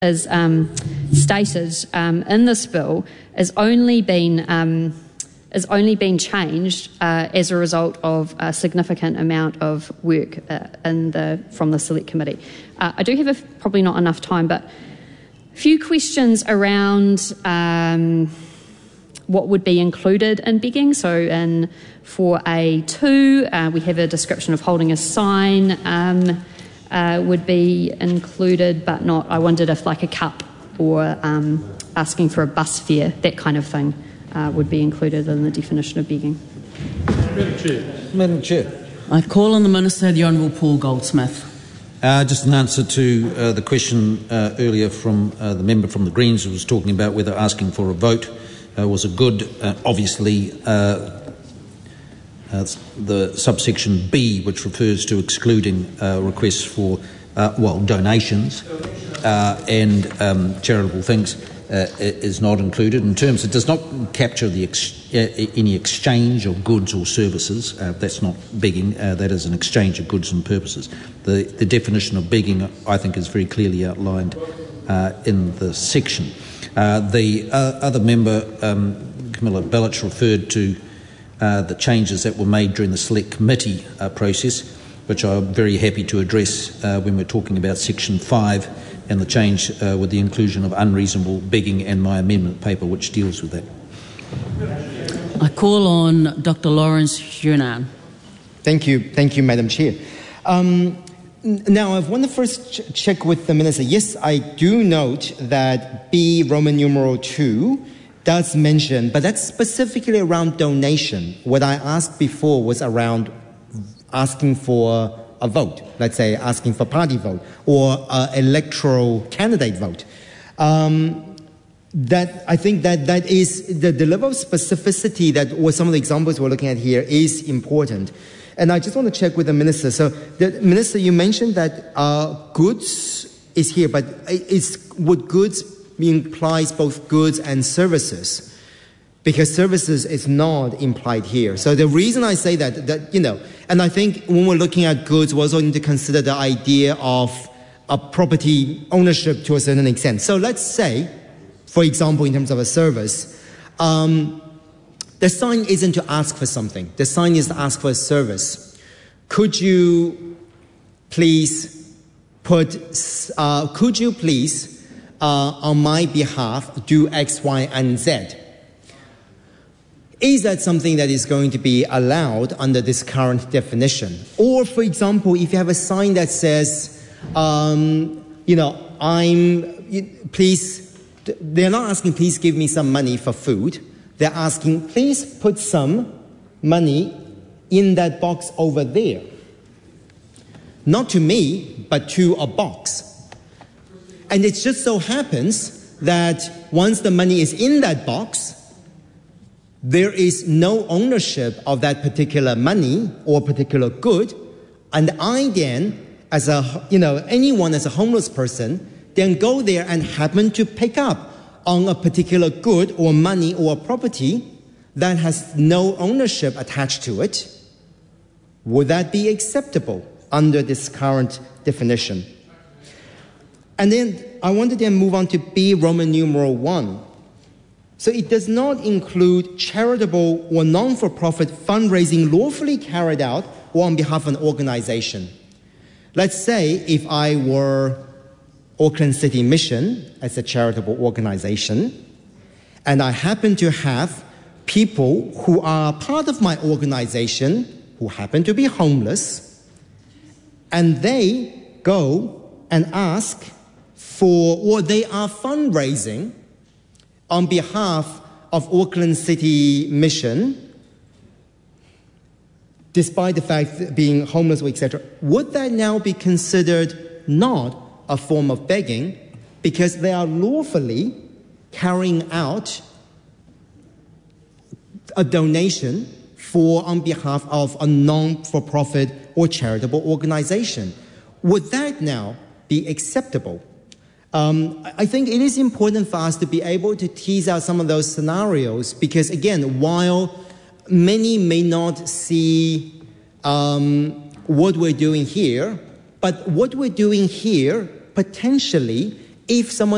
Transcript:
As stated in this bill, is only been changed as a result of a significant amount of work from the Select Committee. I do have probably not enough time, but a few questions around what would be included in begging. So in 4A2, we have a description of holding a sign would be included, but not. I wondered if like a cup or asking for a bus fare, that kind of thing, would be included in the definition of begging. Madam Chair. I call on the Minister, the Honourable Paul Goldsmith. Just an answer to the question earlier from the member from the Greens, who was talking about whether asking for a vote was a good. Obviously, the subsection B, which refers to excluding requests for, donations and charitable things, is not included. In terms, it does not capture any exchange of goods or services. That's not begging. That is an exchange of goods and purposes. The definition of begging, I think, is very clearly outlined in the section. The other member, Camilla Bellich, referred to the changes that were made during the Select Committee process, which I'm very happy to address when we're talking about Section 5 and the change with the inclusion of unreasonable begging and my amendment paper, which deals with that. I call on Dr. Lawrence Hunan. Thank you, Madam Chair. Now, I want to first check with the Minister. Yes, I do note that B Roman numeral 2 does mention, but that's specifically around donation. What I asked before was around asking for a vote, let's say asking for party vote or electoral candidate vote. That I think that is the level of specificity that what some of the examples we're looking at here is important. And I just want to check with the Minister. So, the Minister, you mentioned that goods is here, but would goods implies both goods and services? Because services is not implied here. So the reason I say that and I think when we're looking at goods, we also need to consider the idea of a property ownership to a certain extent. So let's say, for example, in terms of a service, the sign isn't to ask for something. The sign is to ask for a service. Could you please on my behalf do X, Y, and Z? Is that something that is going to be allowed under this current definition? Or, for example, if you have a sign that says, they're not asking, please give me some money for food. They're asking, please put some money in that box over there. Not to me, but to a box. And it just so happens that once the money is in that box, there is no ownership of that particular money or particular good. And I then, as anyone as a homeless person, then go there and happen to pick up on a particular good or money or property that has no ownership attached to it. Would that be acceptable under this current definition? And then I want to then move on to B Roman numeral 1. So it does not include charitable or non-for-profit fundraising lawfully carried out or on behalf of an organization. Let's say if I were Auckland City Mission as a charitable organization, and I happen to have people who are part of my organization who happen to be homeless, and they go and ask for, or they are fundraising on behalf of Auckland City Mission, despite the fact that being homeless, etc., would that now be considered not a form of begging because they are lawfully carrying out a donation on behalf of a non-for-profit or charitable organization? Would that now be acceptable? I think it is important for us to be able to tease out some of those scenarios because, again, while many may not see what we're doing here, but what we're doing here potentially, if someone